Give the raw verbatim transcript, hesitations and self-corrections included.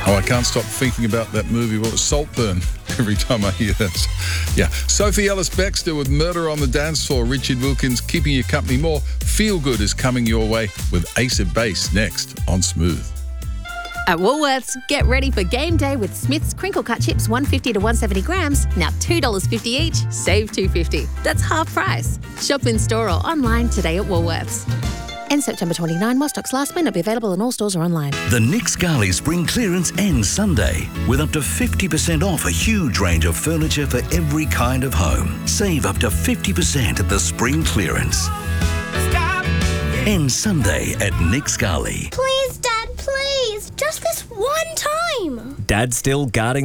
Oh, I can't stop thinking about that movie, what was Saltburn, every time I hear that. Yeah. Sophie Ellis-Bextor with Murder on the Dance Floor. Richard Wilkins keeping you company more. Feel Good is coming your way with Ace of Base next on Smooth. At Woolworths, get ready for game day with Smith's crinkle cut chips, one fifty to one seventy grams, now two dollars fifty each, save two fifty. That's half price. Shop in store or online today at Woolworths. End September twenty-ninth, while stocks last, may not be available in all stores or online. The Nick Scali Spring Clearance ends Sunday with up to fifty percent off a huge range of furniture for every kind of home. Save up to fifty percent at the Spring Clearance. Ends Sunday at Nick Scali. Please, Dad, please. Just this one time. Dad's still guarding